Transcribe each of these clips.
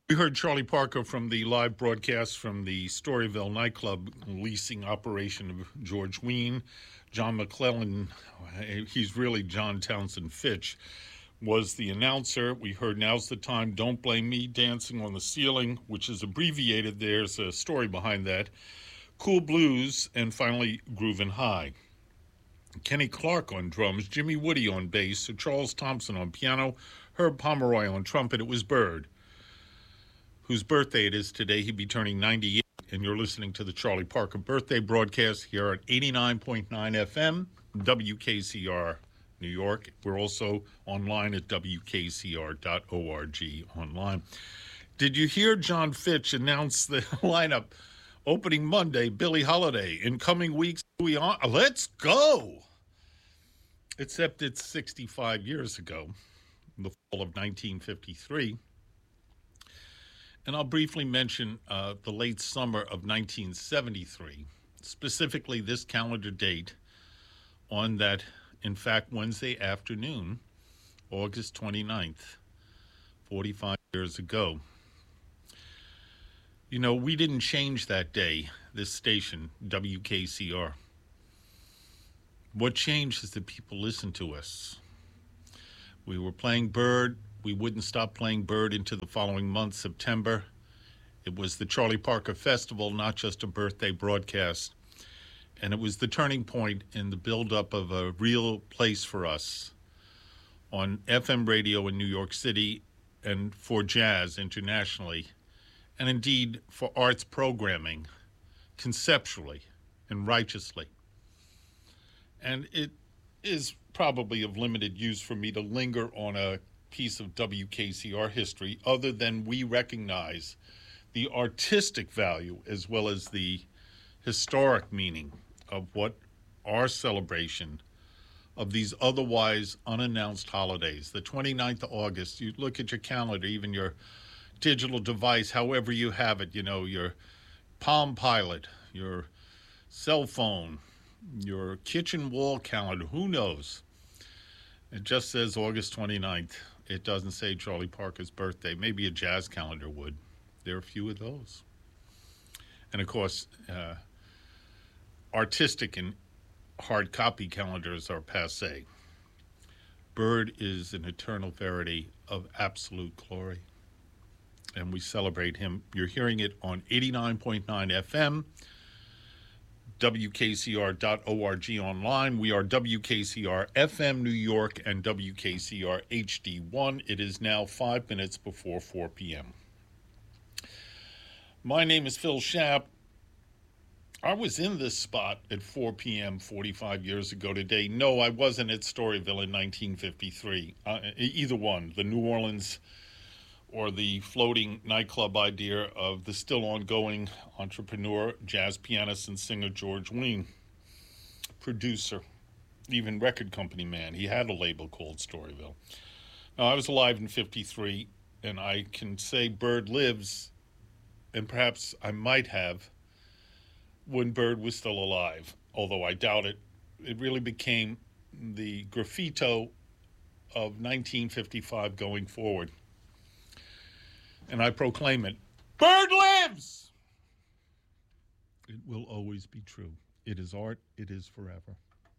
We heard Charlie Parker from the live broadcast from the Storyville nightclub leasing operation of George Wein. John McClellan, he's really John Townsend Fitch, was the announcer. We heard Now's the Time, Don't Blame Me, Dancing on the Ceiling, which is abbreviated. There's a story behind that. Cool Blues, and finally Groovin' High. Kenny Clark on drums, Jimmy Woody on bass, Sir Charles Thompson on piano, Herb Pomeroy on trumpet. It was Bird, whose birthday it is today. He'd be turning 98, and you're listening to the Charlie Parker birthday broadcast here at 89.9 FM, WKCR, New York. We're also online at WKCR.org online. Did you hear John Fitch announce the lineup opening Monday? Billie Holiday. In coming weeks, let's go! Except it's 65 years ago, the fall of 1953. And I'll briefly mention the late summer of 1973, specifically this calendar date on that, in fact, Wednesday afternoon, August 29th, 45 years ago. You know, we didn't change that day, this station, WKCR. What changed is that people listened to us. We were playing Bird. We wouldn't stop playing Bird into the following month, September. It was the Charlie Parker Festival, not just a birthday broadcast. And it was the turning point in the buildup of a real place for us on FM radio in New York City and for jazz internationally, and indeed for arts programming conceptually and righteously. And it is probably of limited use for me to linger on a piece of WKCR history other than we recognize the artistic value as well as the historic meaning of what our celebration of these otherwise unannounced holidays. The 29th of August, you look at your calendar, even your digital device, however you have it, you know, your Palm Pilot, your cell phone, your kitchen wall calendar, who knows? It just says August 29th. It doesn't say Charlie Parker's birthday. Maybe a jazz calendar would. There are a few of those. And of course, artistic and hard copy calendars are passé. Bird is an eternal verity of absolute glory, and we celebrate him. You're hearing it on 89.9 FM, WKCR.org online. We are WKCR FM New York and WKCR HD1. It is now 5 minutes before 4 p.m. My name is Phil Schaap. I was in this spot at 4 p.m. 45 years ago today. No, I wasn't at Storyville in 1953. Either one, the New Orleans or the floating nightclub idea of the still ongoing entrepreneur, jazz pianist, and singer George Wein, producer, even record company man. He had a label called Storyville. Now, I was alive in 53, and I can say Bird lives, and perhaps I might have when Bird was still alive, although I doubt it. It really became the graffito of 1955 going forward. And I proclaim it. Bird lives! It will always be true. It is art. It is forever.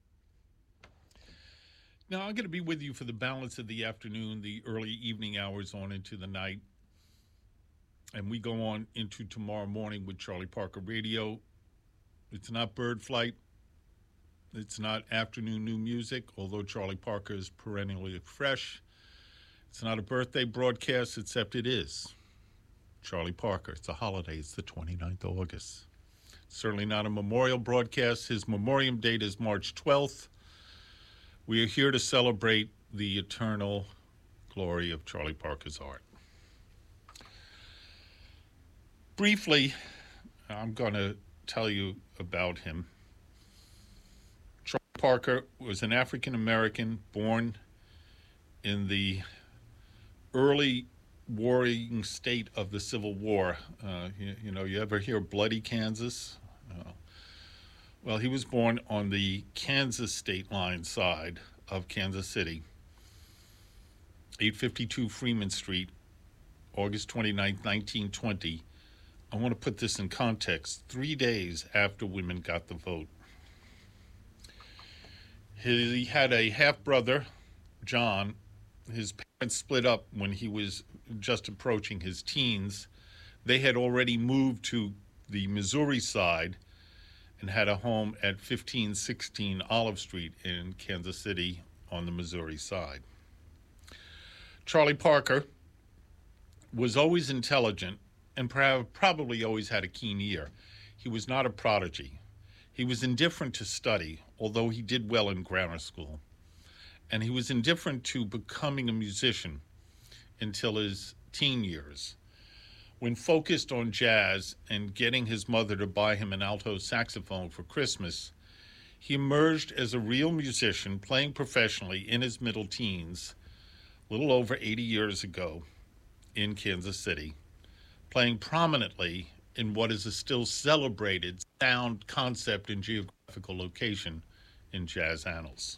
Now, I'm going to be with you for the balance of the afternoon, the early evening hours on into the night. And we go on into tomorrow morning with Charlie Parker Radio. It's not Bird Flight. It's not afternoon new music, although Charlie Parker is perennially fresh. It's not a birthday broadcast, except it is. Charlie Parker. It's a holiday. It's the 29th of August. Certainly not a memorial broadcast. His memoriam date is March 12th. We are here to celebrate the eternal glory of Charlie Parker's art. Briefly, I'm going to tell you about him. Charlie Parker was an African American born in the early warring state of the Civil War. You ever hear Bloody Kansas? Well, he was born on the Kansas state line side of Kansas City, 852 Freeman Street, August 29th, 1920. I want to put this in context. 3 days after women got the vote. He had a half-brother, John. His parents split up when he was just approaching his teens. They had already moved to the Missouri side and had a home at 1516 Olive Street in Kansas City on the Missouri side. Charlie Parker was always intelligent and probably always had a keen ear. He was not a prodigy. He was indifferent to study, although he did well in grammar school. And he was indifferent to becoming a musician until his teen years, when focused on jazz and getting his mother to buy him an alto saxophone for Christmas. He emerged as a real musician, playing professionally in his middle teens, a little over 80 years ago in Kansas City, playing prominently in what is a still celebrated sound, concept, and geographical location in jazz annals.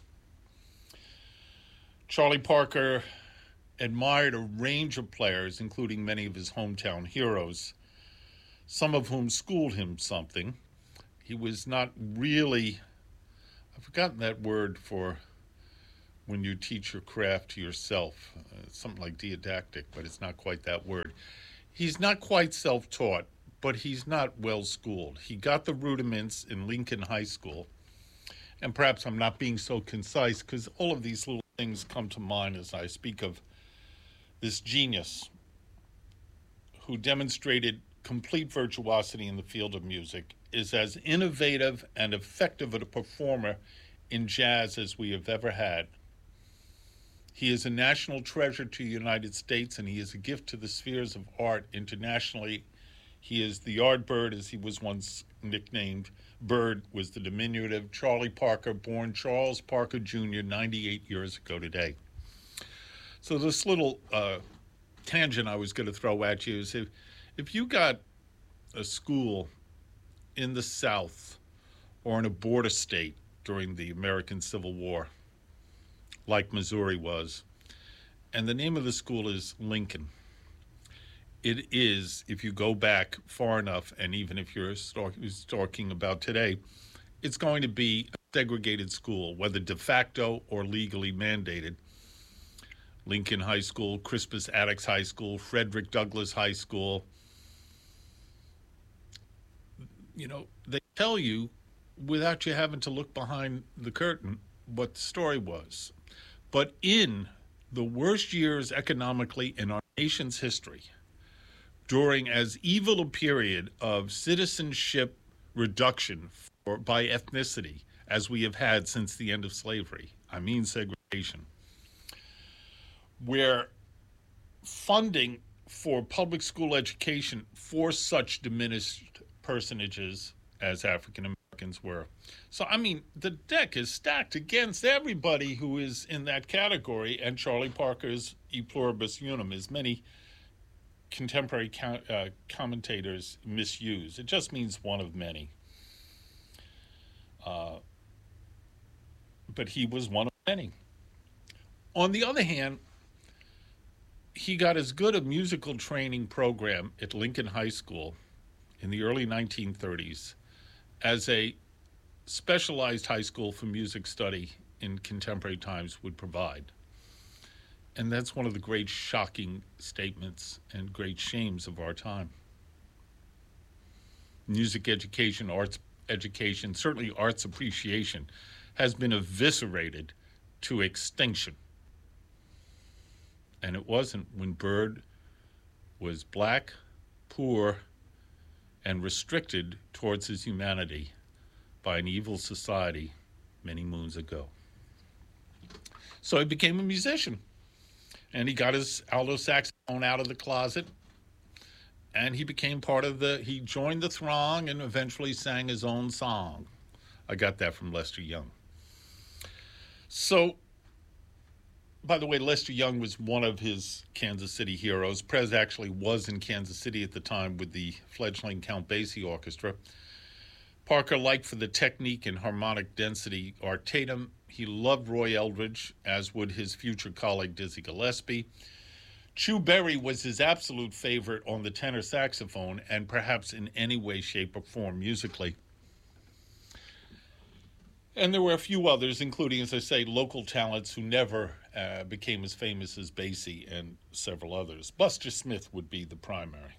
Charlie Parker admired a range of players, including many of his hometown heroes, some of whom schooled him something. He was not really, I've forgotten that word for when you teach your craft to yourself. It's something like didactic, but it's not quite that word. He's not quite self-taught, but he's not well schooled. He got the rudiments in Lincoln High School, and perhaps I'm not being so concise because all of these little things come to mind as I speak of this genius who demonstrated complete virtuosity in the field of music, is as innovative and effective a performer in jazz as we have ever had. He is a national treasure to the United States, and he is a gift to the spheres of art internationally. He is the Yardbird, as he was once nicknamed. Bird was the diminutive. Charlie Parker, born Charles Parker Jr., 98 years ago today. So this little tangent I was going to throw at you is if you got a school in the South or in a border state during the American Civil War, like Missouri was, and the name of the school is Lincoln. It is, if you go back far enough, and even if you're talking about today, it's going to be a segregated school, whether de facto or legally mandated. Lincoln High School, Crispus Attucks High School, Frederick Douglass High School. You know, they tell you, without you having to look behind the curtain, what the story was. But in the worst years economically in our nation's history, during as evil a period of citizenship reduction by ethnicity as we have had since the end of slavery, I mean segregation, where funding for public school education for such diminished personages as African Americans were. So, I mean, the deck is stacked against everybody who is in that category, and Charlie Parker's E pluribus unum, as many contemporary commentators misuse. It just means one of many. But he was one of many. On the other hand, he got as good a musical training program at Lincoln High School in the early 1930s as a specialized high school for music study in contemporary times would provide. And that's one of the great shocking statements and great shames of our time. Music education, arts education, certainly arts appreciation, has been eviscerated to extinction. And it wasn't when Bird was black, poor, and restricted towards his humanity by an evil society many moons ago. So he became a musician. And he got his alto saxophone out of the closet, and he became he joined the throng and eventually sang his own song. I got that from Lester Young. So, by the way, Lester Young was one of his Kansas City heroes. Prez actually was in Kansas City at the time with the fledgling Count Basie Orchestra. Parker liked for the technique and harmonic density Art Tatum. He loved Roy Eldridge, as would his future colleague Dizzy Gillespie. Chu Berry was his absolute favorite on the tenor saxophone and perhaps in any way, shape, or form musically. And there were a few others, including, as I say, local talents who never became as famous as Basie and several others. Buster Smith would be the primary.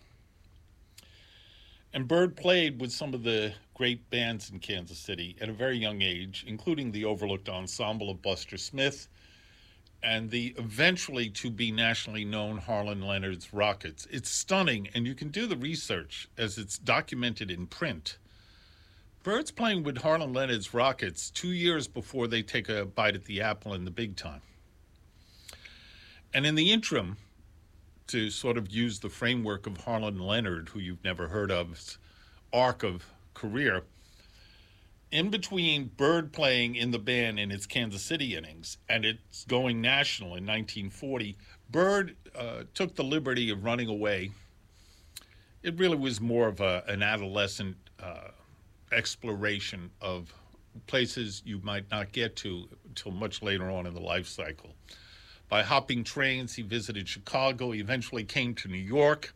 And Bird played with some of the great bands in Kansas City at a very young age, including the overlooked ensemble of Buster Smith and the eventually to be nationally known Harlan Leonard's Rockets. It's stunning, and you can do the research as it's documented in print. Bird's playing with Harlan Leonard's Rockets 2 years before they take a bite at the apple in the big time. And in the interim, to sort of use the framework of Harlan Leonard, who you've never heard of's arc of career, in between Bird playing in the band in its Kansas City innings and it's going national in 1940, Bird took the liberty of running away. It really was more of an adolescent exploration of places you might not get to until much later on in the life cycle. By hopping trains, he visited Chicago. He eventually came to New York.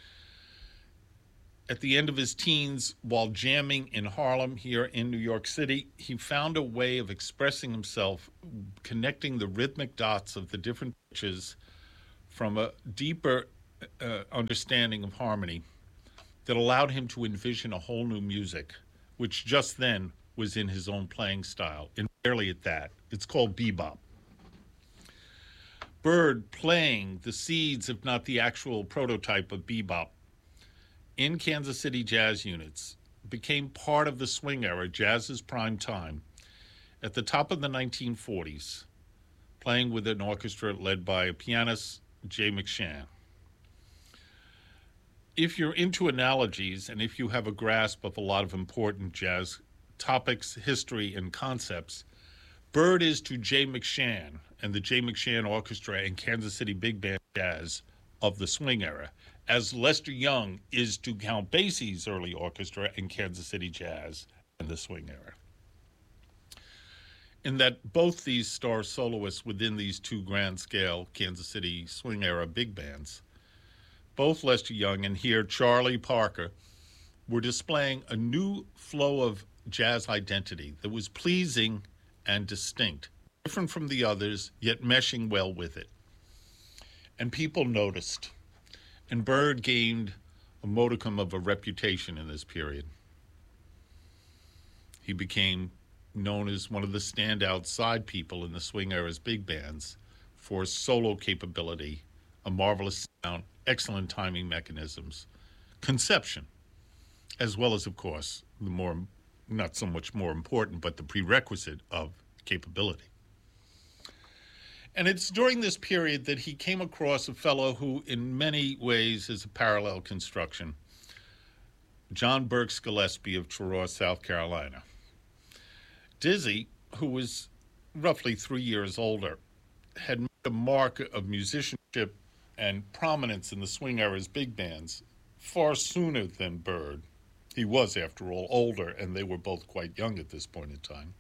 At the end of his teens, while jamming in Harlem here in New York City, he found a way of expressing himself, connecting the rhythmic dots of the different pitches from a deeper understanding of harmony that allowed him to envision a whole new music, which just then was in his own playing style, and barely at that. It's called bebop. Bird playing the seeds, if not the actual prototype of bebop, in Kansas City jazz units, became part of the swing era, jazz's prime time, at the top of the 1940s, playing with an orchestra led by pianist Jay McShann. If you're into analogies and if you have a grasp of a lot of important jazz topics, history, and concepts, Bird is to Jay McShann and the Jay McShann Orchestra and Kansas City Big Band Jazz of the swing era, as Lester Young is to Count Basie's early orchestra and Kansas City Jazz and the swing era. In that both these star soloists within these two grand scale Kansas City swing era big bands, both Lester Young and here Charlie Parker, were displaying a new flow of jazz identity that was pleasing and distinct, different from the others, yet meshing well with it. And people noticed. And Bird gained a modicum of a reputation in this period. He became known as one of the standout side people in the swing era's big bands for solo capability, a marvelous sound, excellent timing mechanisms, conception, as well as, of course, the more, not so much more important, but the prerequisite of capability. And it's during this period that he came across a fellow who, in many ways, is a parallel construction, John Burks Gillespie of Truro, South Carolina. Dizzy, who was roughly 3 years older, had made a mark of musicianship and prominence in the swing era's big bands far sooner than Bird. He was, after all, older, and they were both quite young at this point in time.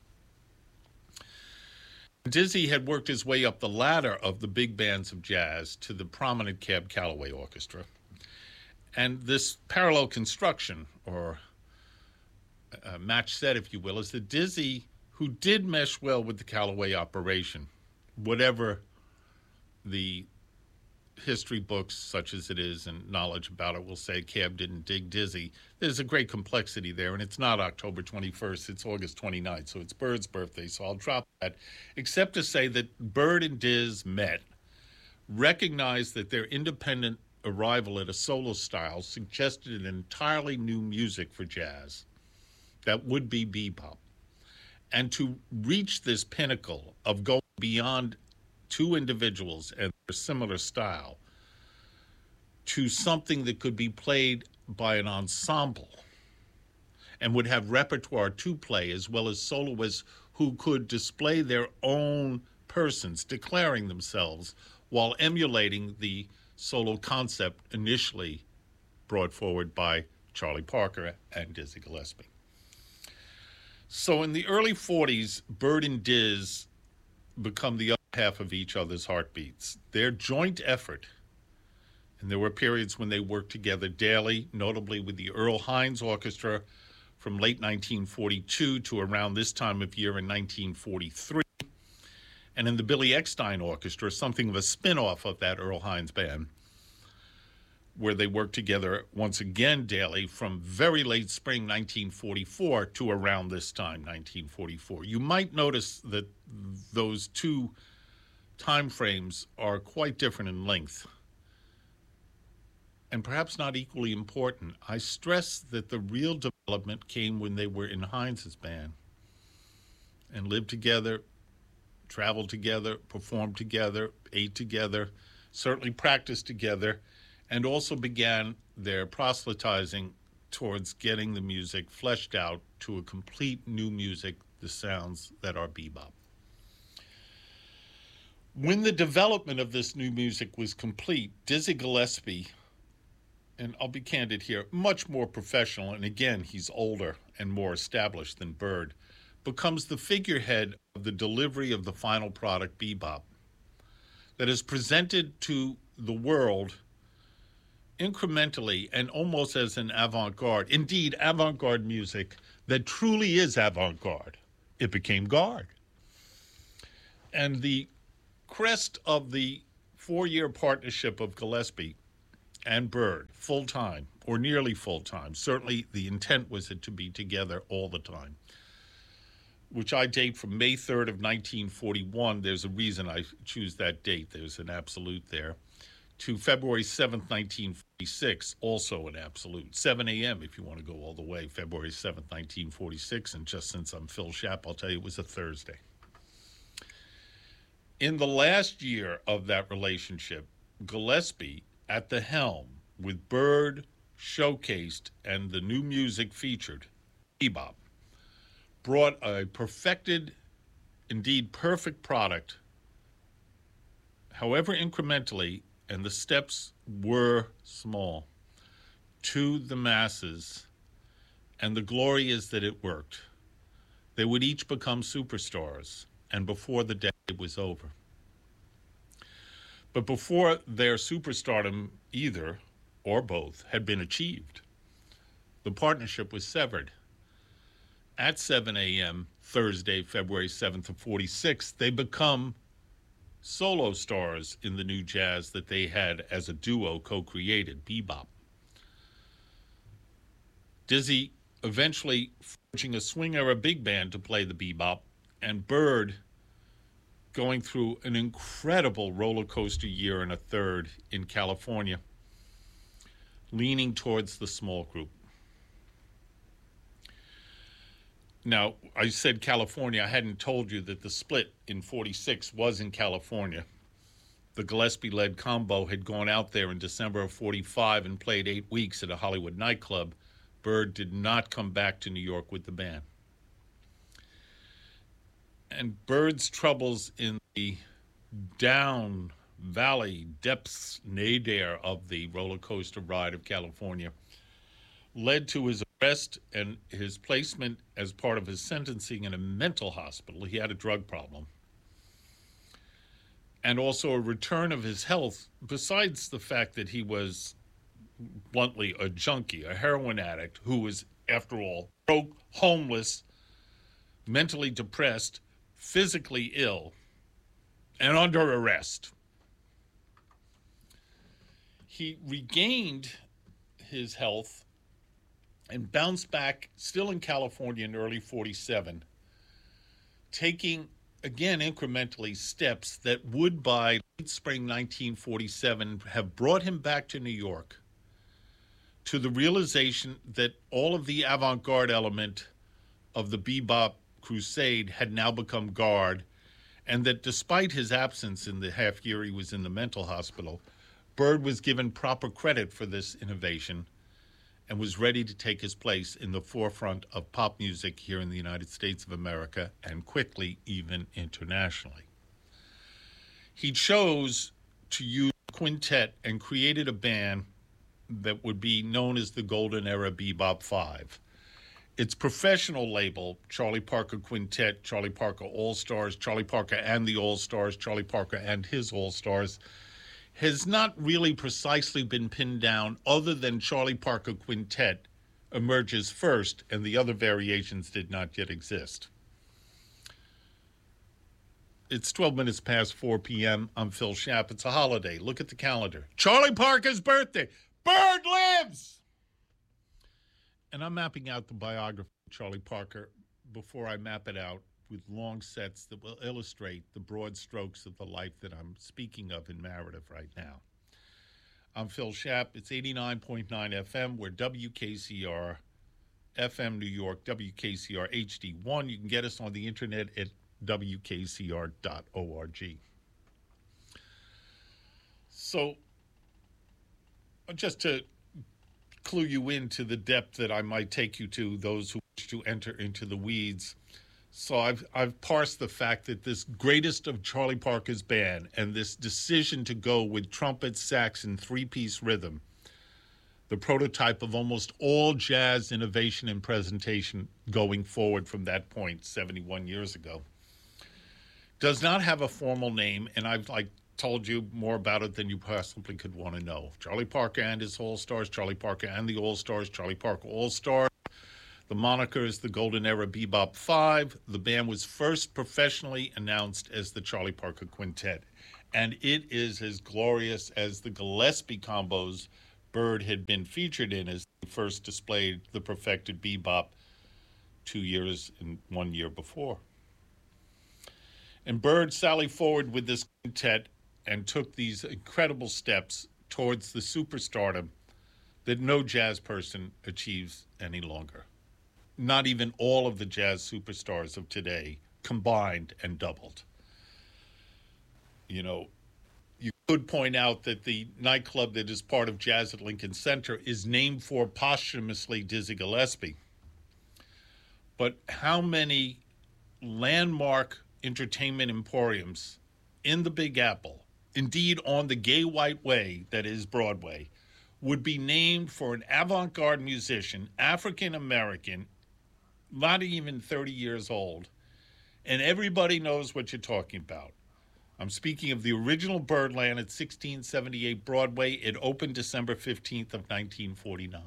Dizzy had worked his way up the ladder of the big bands of jazz to the prominent Cab Calloway Orchestra. And this parallel construction, or match set, if you will, is that Dizzy, who did mesh well with the Calloway operation, whatever the history books, such as it is, and knowledge about it will say Cab didn't dig Dizzy. There's a great complexity there, and it's not October 21st, it's August 29th, so it's Bird's birthday, so I'll drop that, except to say that Bird and Diz met, recognized that their independent arrival at a solo style suggested an entirely new music for jazz that would be bebop. And to reach this pinnacle of going beyond two individuals and their similar style to something that could be played by an ensemble and would have repertoire to play, as well as soloists who could display their own persons, declaring themselves while emulating the solo concept initially brought forward by Charlie Parker and Dizzy Gillespie. So in the early 40s, Bird and Diz become the other half of each other's heartbeats. Their joint effort And there were periods when they worked together daily, notably with the Earl Hines Orchestra from late 1942 to around this time of year in 1943, and in the Billy Eckstine Orchestra, something of a spin-off of that Earl Hines band, where they worked together once again daily from very late spring 1944 to around this time, 1944. You might notice that those two time frames are quite different in length, and perhaps not equally important. I stress that the real development came when they were in Hines's band and lived together, traveled together, performed together, ate together, certainly practiced together, and also began their proselytizing towards getting the music fleshed out to a complete new music, the sounds that are bebop. When the development of this new music was complete, Dizzy Gillespie, and I'll be candid here, much more professional, and again, he's older and more established than Bird, becomes the figurehead of the delivery of the final product, bebop, that is presented to the world incrementally and almost as an avant-garde, indeed avant-garde music that truly is avant-garde. It became garde. And the crest of the 4-year partnership of Gillespie and Bird, full-time, or nearly full-time. Certainly the intent was it to be together all the time, which I date from May 3rd of 1941. There's a reason I choose that date. There's an absolute there. To February 7th, 1946, also an absolute. 7 a.m. if you want to go all the way, February 7th, 1946. And just since I'm Phil Shapp, I'll tell you it was a Thursday. In the last year of that relationship, Gillespie at the helm, with Bird showcased and the new music featured, bebop, brought a perfected, indeed perfect product, however incrementally, and the steps were small, to the masses, and the glory is that it worked. They would each become superstars, and before the decade was over. But before their superstardom, either or both had been achieved, the partnership was severed. At 7 a.m., Thursday, February 7th of 46, they become solo stars in the new jazz that they had as a duo co-created, bebop. Dizzy eventually forging a swing-era big band to play the bebop, and Bird going through an incredible roller coaster year and a third in California, leaning towards the small group. Now, I said California. I hadn't told you that the split in 46 was in California. The Gillespie-led combo had gone out there in December of 45 and played 8 weeks at a Hollywood nightclub. Bird did not come back to New York with the band. And Bird's troubles in the down valley depths nadir of the roller coaster ride of California led to his arrest and his placement as part of his sentencing in a mental hospital. He had a drug problem. And also a return of his health, besides the fact that he was bluntly a junkie, a heroin addict who was, after all, broke, homeless, mentally depressed, physically ill, and under arrest. He regained his health and bounced back, still in California in early 47, taking, again, incrementally steps that would, by late spring 1947, have brought him back to New York to the realization that all of the avant-garde element of the bebop crusade had now become garde, and that despite his absence in the half year he was in the mental hospital, Bird was given proper credit for this innovation and was ready to take his place in the forefront of pop music here in the United States of America, and quickly even internationally. He chose to use a quintet and created a band that would be known as the Golden Era Bebop Five. Its professional label, Charlie Parker Quintet, Charlie Parker All-Stars, Charlie Parker and the All-Stars, Charlie Parker and his All-Stars, has not really precisely been pinned down, other than Charlie Parker Quintet emerges first, and the other variations did not yet exist. It's 12 minutes past 4 p.m. I'm Phil Schapp. It's a holiday. Look at the calendar. Charlie Parker's birthday. Bird lives! And I'm mapping out the biography of Charlie Parker before I map it out with long sets that will illustrate the broad strokes of the life that I'm speaking of in narrative right now. I'm Phil Schapp. It's 89.9 FM. We're WKCR FM New York, WKCR HD1. You can get us on the internet at WKCR.org. So, just to clue you into the depth that I might take you to, those who wish to enter into the weeds. So I've parsed the fact that this greatest of Charlie Parker's band and this decision to go with trumpet, sax, and three-piece rhythm, the prototype of almost all jazz innovation and presentation going forward from that point 71 years ago, does not have a formal name, and I've told you more about it than you possibly could want to know. Charlie Parker and his All-Stars, Charlie Parker and the All-Stars, Charlie Parker All-Stars. The moniker is the Golden Era Bebop 5. The band was first professionally announced as the Charlie Parker Quintet, and it is as glorious as the Gillespie combos Bird had been featured in as he first displayed the perfected bebop 2 years and 1 year before. And Bird sallied forward with this quintet and took these incredible steps towards the superstardom that no jazz person achieves any longer. Not even all of the jazz superstars of today combined and doubled. You know, you could point out that the nightclub that is part of Jazz at Lincoln Center is named for posthumously Dizzy Gillespie. But how many landmark entertainment emporiums in the Big Apple, indeed on the gay white way that is Broadway, would be named for an avant-garde musician, African-American, not even 30 years old, and everybody knows what you're talking about. I'm speaking of the original Birdland at 1678 Broadway. It opened December 15th of 1949.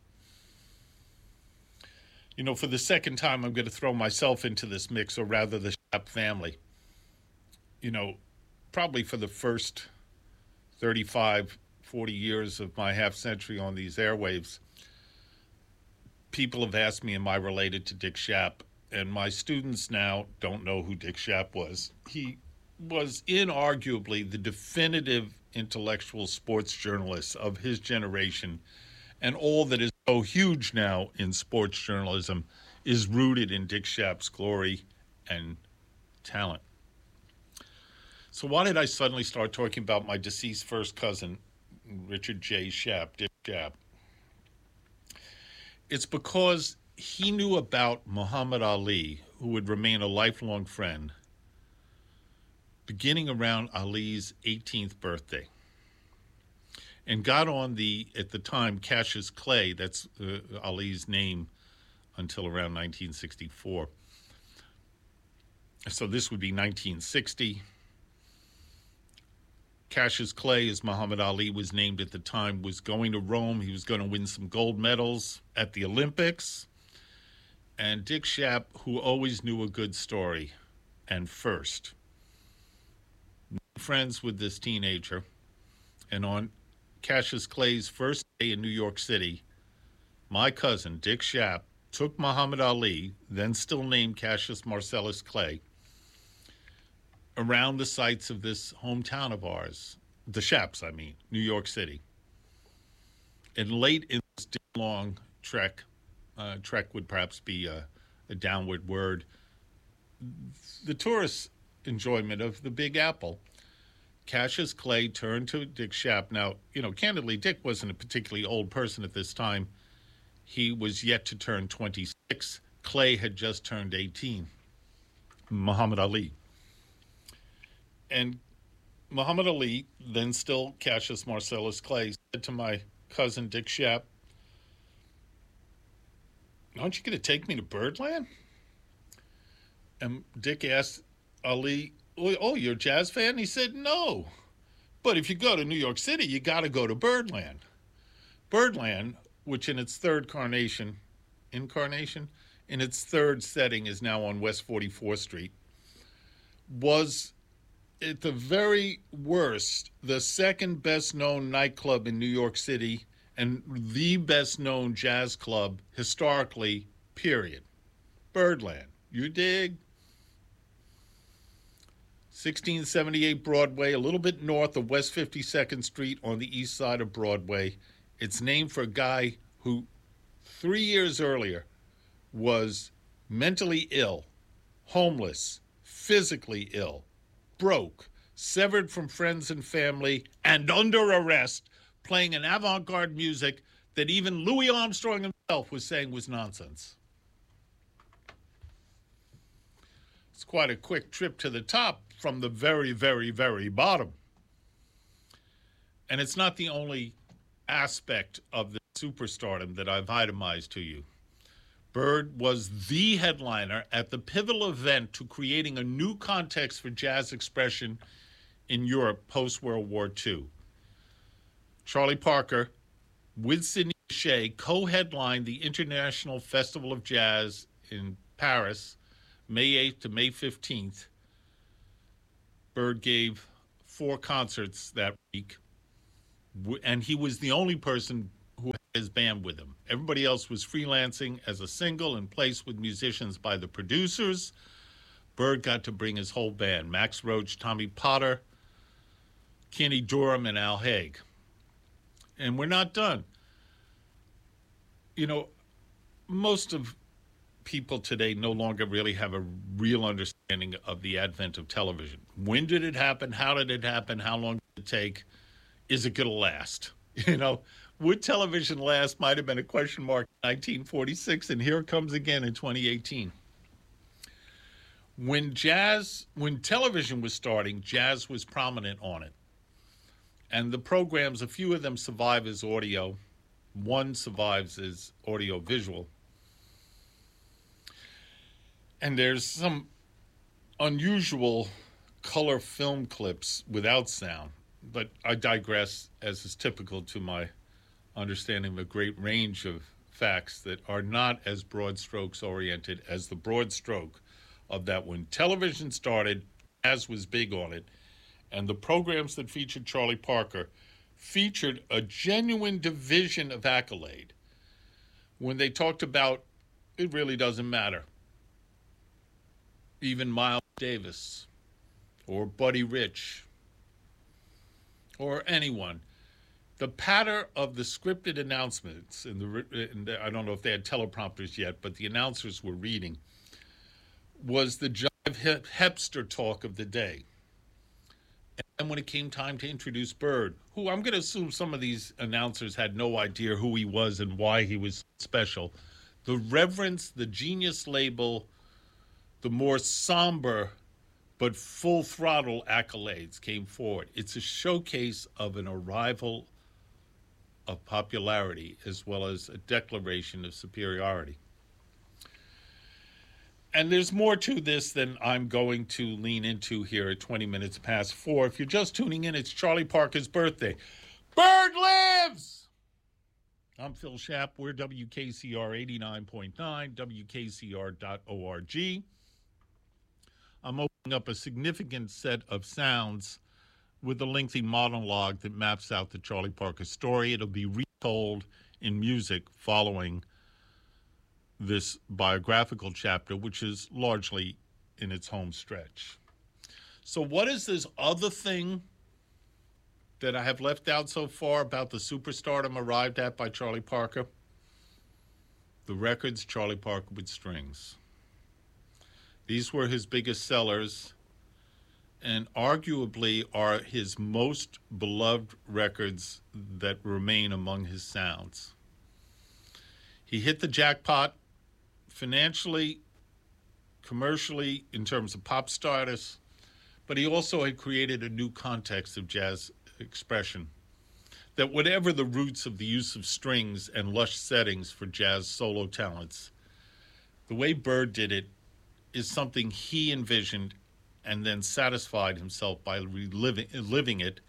You know, for the second time, I'm going to throw myself into this mix, or rather the Schapp family. You know, probably for the first 35, 40 years of my half century on these airwaves, people have asked me, am I related to Dick Schapp? And my students now don't know who Dick Schapp was. He was inarguably the definitive intellectual sports journalist of his generation, and all that is so huge now in sports journalism is rooted in Dick Schapp's glory and talent. So why did I suddenly start talking about my deceased first cousin, Richard J. Schapp, Dick Schapp? It's because he knew about Muhammad Ali, who would remain a lifelong friend, beginning around Ali's 18th birthday, and got on the, at the time, Cassius Clay, that's Ali's name until around 1964. So this would be 1960. Cassius Clay, as Muhammad Ali was named at the time, was going to Rome. He was going to win some gold medals at the Olympics. And Dick Schapp, who always knew a good story, and first, friends with this teenager, and on Cassius Clay's first day in New York City, my cousin, Dick Schapp, took Muhammad Ali, then still named Cassius Marcellus Clay, around the sites of this hometown of ours, the Schapps, I mean, New York City. And late in this long trek would perhaps be a downward word, the tourist enjoyment of the Big Apple, Cassius Clay turned to Dick Schapp. Now, you know, candidly, Dick wasn't a particularly old person at this time. He was yet to turn 26. Clay had just turned 18. Muhammad Ali. And Muhammad Ali, then still Cassius Marcellus Clay, said to my cousin Dick Schapp, aren't you going to take me to Birdland? And Dick asked Ali, oh, you're a jazz fan? He said, no. But if you go to New York City, you got to go to Birdland. Birdland, which in its incarnation, in its third setting is now on West 44th Street, was at the very worst the second best known nightclub in New York City and the best known jazz club historically, period. Birdland. You dig? 1678 Broadway, a little bit north of West 52nd Street on the east side of Broadway. It's named for a guy who 3 years earlier was mentally ill, homeless, physically ill, broke, severed from friends and family, and under arrest, playing an avant-garde music that even Louis Armstrong himself was saying was nonsense. It's quite a quick trip to the top from the very, very, very bottom. And it's not the only aspect of the superstardom that I've itemized to you. Bird was the headliner at the pivotal event to creating a new context for jazz expression in Europe post-World War II. Charlie Parker, with Sidney Bechet, co-headlined the International Festival of Jazz in Paris, May 8th to May 15th. Bird gave 4 concerts that week, and he was the only person who had his band with him. Everybody else was freelancing as a single and placed with musicians by the producers. Bird got to bring his whole band, Max Roach, Tommy Potter, Kenny Dorham, and Al Haig. And we're not done. You know, most of people today no longer really have a real understanding of the advent of television. When did it happen? How did it happen? How long did it take? Is it going to last? You know, would television last? Might have been a question mark in 1946, and here it comes again in 2018. When television was starting, jazz was prominent on it. And the programs, a few of them survive as audio. One survives as audio-visual. And there's some unusual color film clips without sound. But I digress, as is typical to my understanding of a great range of facts that are not as broad strokes oriented as the broad stroke of that when television started, jazz was big on it. And the programs that featured Charlie Parker featured a genuine division of accolade. When they talked about, it really doesn't matter. Even Miles Davis or Buddy Rich or anyone. The patter of the scripted announcements, and I don't know if they had teleprompters yet, but the announcers were reading, was the jive hipster talk of the day. And when it came time to introduce Bird, who I'm going to assume some of these announcers had no idea who he was and why he was special, the reverence, the genius label, the more somber but full throttle accolades came forward. It's a showcase of an arrival of popularity as well as a declaration of superiority. And there's more to this than I'm going to lean into here at 20 minutes past 4. If you're just tuning in, it's Charlie Parker's birthday. Bird lives! I'm Phil Schapp. We're WKCR 89.9, WKCR.org. I'm opening up a significant set of sounds with a lengthy monologue that maps out the Charlie Parker story. It'll be retold in music following this biographical chapter, which is largely in its home stretch. So what is this other thing that I have left out so far about the superstardom arrived at by Charlie Parker? The records Charlie Parker with strings. These were his biggest sellers and arguably are his most beloved records that remain among his sounds. He hit the jackpot financially, commercially, in terms of pop status, but he also had created a new context of jazz expression that whatever the roots of the use of strings and lush settings for jazz solo talents, the way Bird did it is something he envisioned and then satisfied himself by living it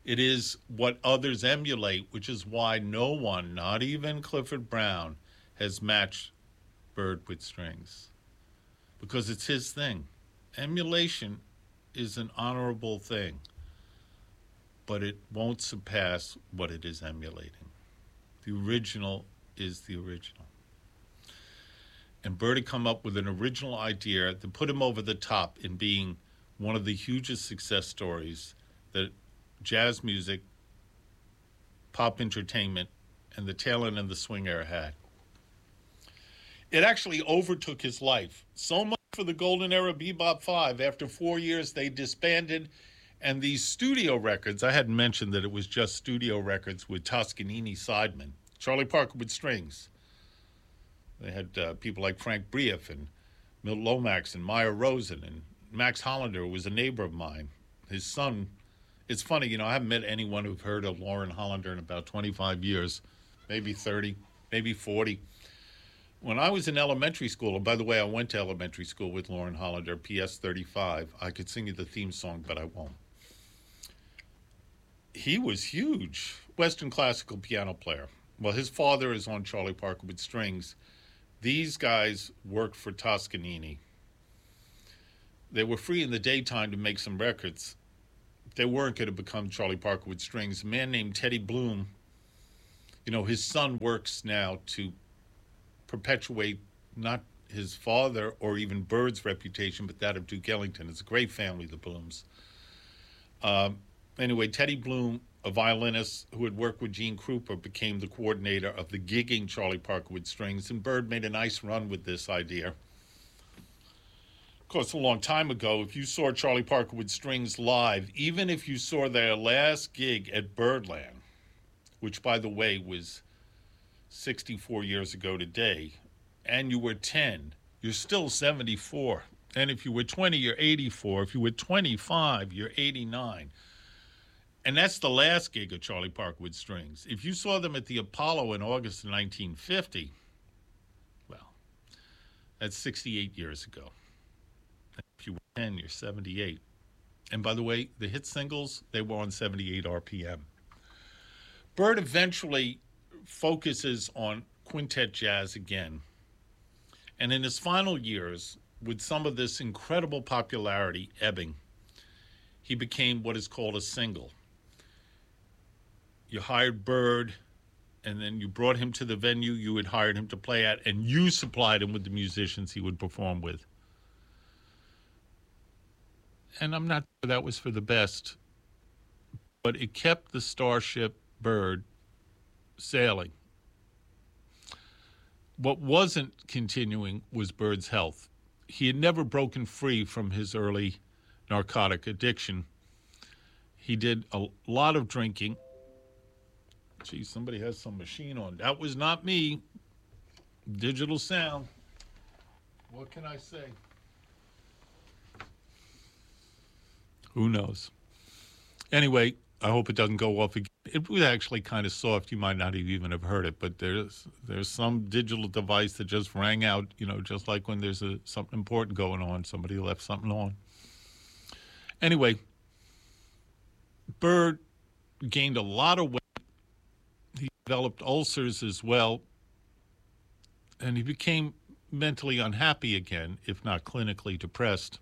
It is what others emulate, which is why no one, not even Clifford Brown, has matched Bird with Strings, because it's his thing. Emulation is an honorable thing, but it won't surpass what it is emulating. The original is the original. And Bird had come up with an original idea that put him over the top in being one of the hugest success stories that jazz music, pop entertainment, and the tail end of the swing era had. It actually overtook his life. So much for the golden era Bebop 5. After 4 years, they disbanded. And these studio records, I hadn't mentioned that it was just studio records with Toscanini sidemen, Charlie Parker with strings. They had people like Frank Brief and Milt Lomax and Meyer Rosen, and Max Hollander was a neighbor of mine. His son, it's funny, I haven't met anyone who've heard of Loren Hollander in about 25 years, maybe 30, maybe 40. When I was in elementary school, and by the way, I went to elementary school with Loren Hollander, PS 35. I could sing you the theme song, but I won't. He was huge, Western classical piano player. Well, his father is on Charlie Parker with strings. These guys worked for Toscanini. They were free in the daytime to make some records. They weren't going to become Charlie Parker with strings. A man named Teddy Bloom, his son works now to perpetuate not his father or even Bird's reputation, but that of Duke Ellington. It's a great family, the Blooms. Anyway, Teddy Bloom, a violinist who had worked with Gene Krupa, became the coordinator of the gigging Charlie Parker with strings, and Bird made a nice run with this idea. Of course, a long time ago, if you saw Charlie Parker with strings live, even if you saw their last gig at Birdland, which, by the way, was 64 years ago today, and you were 10, you're still 74. And if you were 20, you're 84. If you were 25, you're 89. And that's the last gig of Charlie Parker with strings. If you saw them at the Apollo in August of 1950, well, that's 68 years ago. If you were 10, you're 78. And by the way, the hit singles, they were on 78 RPM. Bird eventually focuses on quintet jazz again. And in his final years, with some of this incredible popularity ebbing, he became what is called a single. You hired Bird, and then you brought him to the venue you had hired him to play at, and you supplied him with the musicians he would perform with. And I'm not sure that was for the best, but it kept the starship Bird sailing. What wasn't continuing was Bird's health. He had never broken free from his early narcotic addiction. He did a lot of drinking. Gee, somebody has some machine on. That was not me. Digital sound. What can I say? Who knows? Anyway, I hope it doesn't go off again. It was actually kind of soft. You might not even have heard it, but there's some digital device that just rang out, just like when there's something important going on, somebody left something on. Anyway, Bird gained a lot of weight. He developed ulcers as well, and he became mentally unhappy again, if not clinically depressed.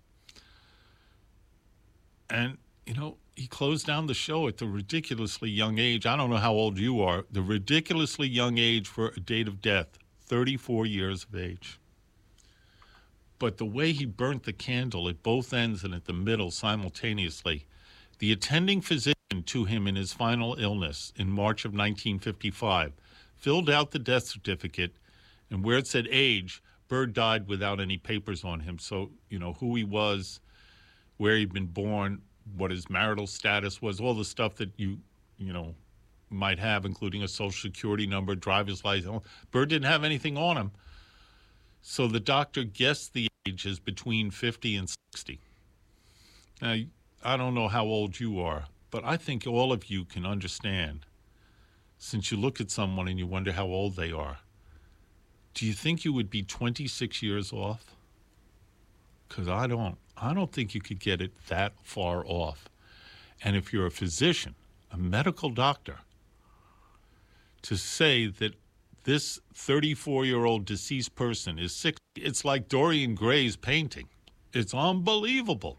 And, he closed down the show at the ridiculously young age. I don't know how old you are. The ridiculously young age for a date of death, 34 years of age. But the way he burnt the candle at both ends and at the middle simultaneously, the attending physician to him in his final illness in March of 1955 filled out the death certificate, and where it said age, Bird died without any papers on him. So, who he was, where he'd been born, what his marital status was, all the stuff that you might have, including a social security number, driver's license. Bird didn't have anything on him. So the doctor guessed the age is between 50 and 60. Now, I don't know how old you are, but I think all of you can understand, since you look at someone and you wonder how old they are. Do you think you would be 26 years off? Because I don't think you could get it that far off. And if you're a physician, a medical doctor, to say that this 34-year-old deceased person is sick. It's like Dorian Gray's painting. It's unbelievable.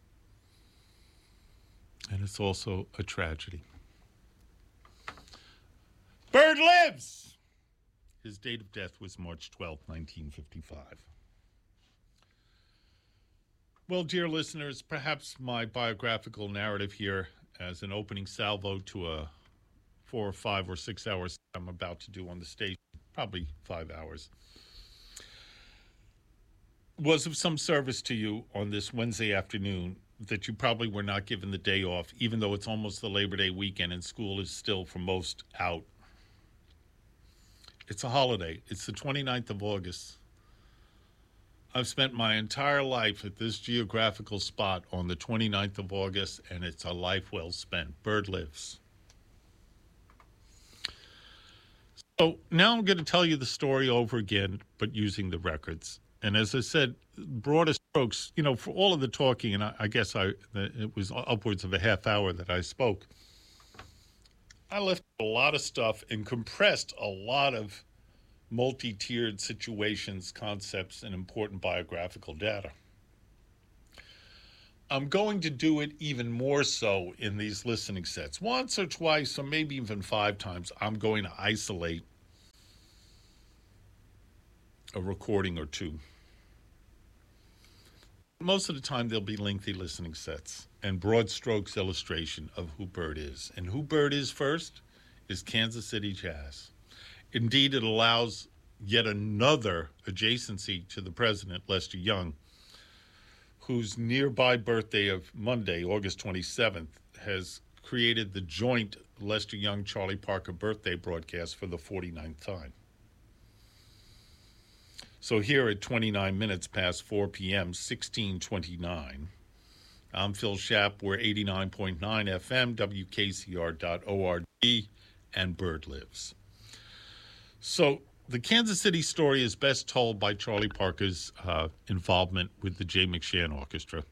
And it's also a tragedy. Byrd lives! His date of death was March 12, 1955. Well, dear listeners, perhaps my biographical narrative here as an opening salvo to a 4 or 5 or 6 hours I'm about to do on the station, probably 5 hours, was of some service to you on this Wednesday afternoon, that you probably were not given the day off, even though it's almost the Labor Day weekend and school is still for most out. It's a holiday. It's the 29th of August. I've spent my entire life at this geographical spot on the 29th of August, and it's a life well spent. Byrd lives. So now I'm going to tell you the story over again, but using the records. And as I said, broader strokes, for all of the talking, and I guess it was upwards of a half hour that I spoke, I left a lot of stuff and compressed a lot of multi-tiered situations, concepts, and important biographical data. I'm going to do it even more so in these listening sets. Once or twice, or maybe even 5 times, I'm going to isolate a recording or two. Most of the time, there'll be lengthy listening sets and broad strokes illustration of who Byrd is. And who Byrd is first is Kansas City Jazz. Indeed, it allows yet another adjacency to the president, Lester Young, whose nearby birthday of Monday, August 27th, has created the joint Lester Young-Charlie Parker birthday broadcast for the 49th time. So here at 29 minutes past 4 p.m., 1629, I'm Phil Schapp. We're 89.9 FM, WKCR.org, and Byrd lives. So the Kansas City story is best told by Charlie Parker's involvement with the Jay McShann Orchestra.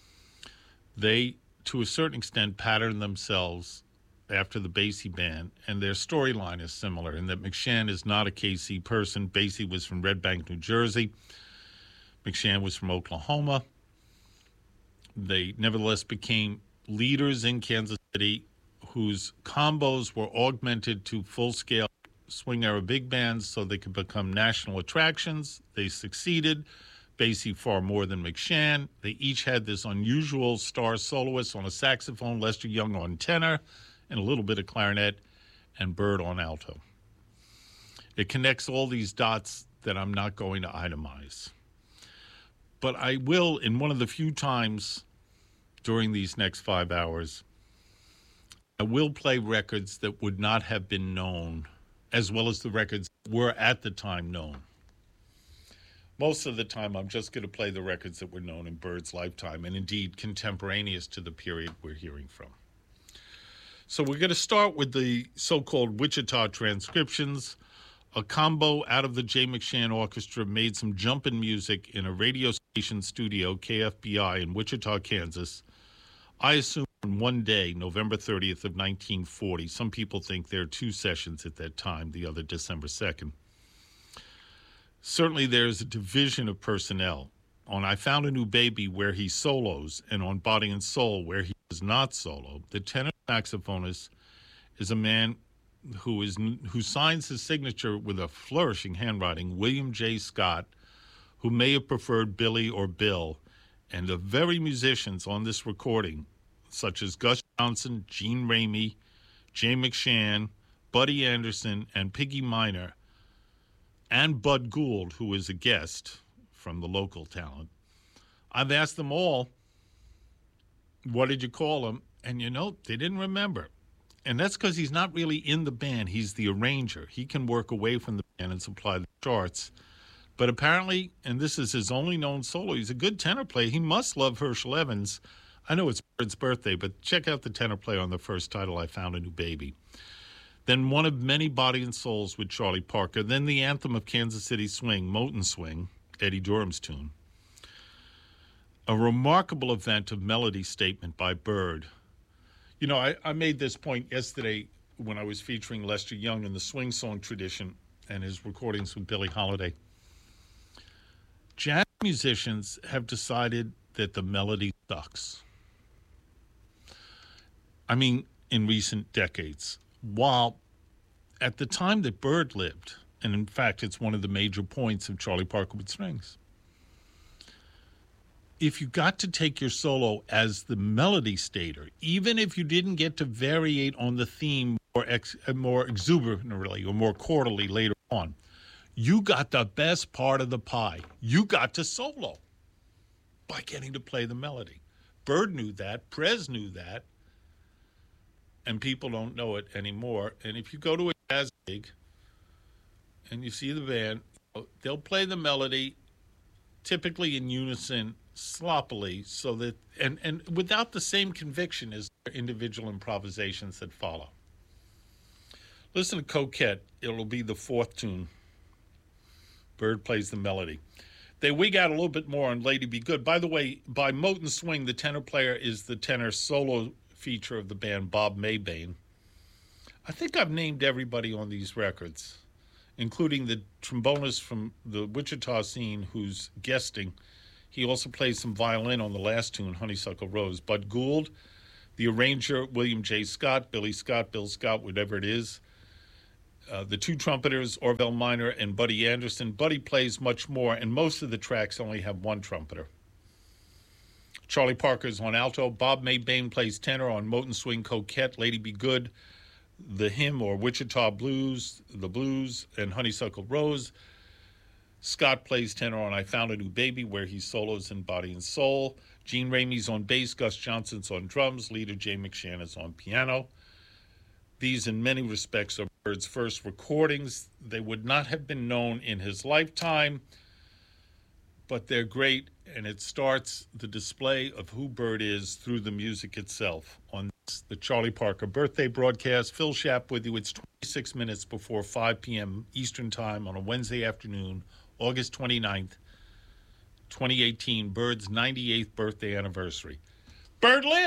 They, to a certain extent, patterned themselves after the Basie Band, and their storyline is similar in that McShann is not a KC person. Basie was from Red Bank, New Jersey. McShann was from Oklahoma. They nevertheless became leaders in Kansas City whose combos were augmented to full-scale swing-era big bands so they could become national attractions. They succeeded. Basie far more than McShann. They each had this unusual star soloist on a saxophone, Lester Young on tenor, and a little bit of clarinet, and Byrd on alto. It connects all these dots that I'm not going to itemize. But I will, in one of the few times during these next 5 hours, I will play records that would not have been known, as well as the records that were at the time known. Most of the time, I'm just going to play the records that were known in Byrd's lifetime, and indeed contemporaneous to the period we're hearing from. So we're going to start with the so-called Wichita transcriptions. A combo out of the Jay McShann Orchestra made some jumpin' music in a radio station studio, KFBI, in Wichita, Kansas. I assume on one day, November 30th of 1940. Some people think there are 2 sessions at that time, the other December 2nd. Certainly there's a division of personnel. On I Found a New Baby, where he solos, and on Body and Soul, where he does not solo, the tenor saxophonist is a man who signs his signature with a flourishing handwriting, William J. Scott, who may have preferred Billy or Bill, and the very musicians on this recording, such as Gus Johnson, Gene Ramey, Jay McShann, Buddy Anderson, and Piggy Minor, and Bud Gould, who is a guest from the local talent. I've asked them all, what did you call him? And they didn't remember. And that's because he's not really in the band. He's the arranger. He can work away from the band and supply the charts. But apparently, and this is his only known solo, he's a good tenor player. He must love Herschel Evans. I know it's Byrd's birthday, but check out the tenor play on the first title, I Found a New Baby. Then one of many Body and Souls with Charlie Parker. Then the anthem of Kansas City Swing, Moton Swing, Eddie Durham's tune. A remarkable event of melody statement by Byrd. I made this point yesterday when I was featuring Lester Young in the swing song tradition and his recordings with Billie Holiday. Jazz musicians have decided that the melody sucks. I mean, in recent decades. While at the time that Bird lived, and in fact, it's one of the major points of Charlie Parker with Strings, if you got to take your solo as the melody stater, even if you didn't get to variate on the theme more exuberantly or more chordally later on, you got the best part of the pie. You got to solo by getting to play the melody. Bird knew that. Prez knew that. And people don't know it anymore. And if you go to a jazz gig and you see the band, they'll play the melody typically in unison, sloppily, so that and without the same conviction as their individual improvisations that follow. Listen to Coquette. It'll be the fourth tune. Bird plays the melody. They wig out a little bit more on Lady Be Good. By the way, by Moten Swing, the tenor player is the tenor solo feature of the band, Bob Mabane. I think I've named everybody on these records, including the trombonist from the Wichita scene who's guesting. He also plays some violin on the last tune, Honeysuckle Rose. Bud Gould, the arranger, William J. Scott, Billy Scott, Bill Scott, whatever it is. The two trumpeters, Orville Minor and Buddy Anderson. Buddy plays much more, and most of the tracks only have one trumpeter. Charlie Parker's on alto. Bob Mabane plays tenor on Moten Swing, Coquette, Lady Be Good, The Hymn or Wichita Blues, The Blues, and Honeysuckle Rose. Scott plays tenor on I Found a New Baby, where he solos in Body and Soul. Gene Ramey's on bass, Gus Johnson's on drums, leader Jay McShann is on piano. These, in many respects, are Bird's first recordings. They would not have been known in his lifetime, but they're great, and it starts the display of who Bird is through the music itself. On the Charlie Parker birthday broadcast, Phil Schapp with you. It's 26 minutes before 5 p.m. Eastern Time on a Wednesday afternoon, August 29th, 2018, Bird's 98th birthday anniversary. Bird live!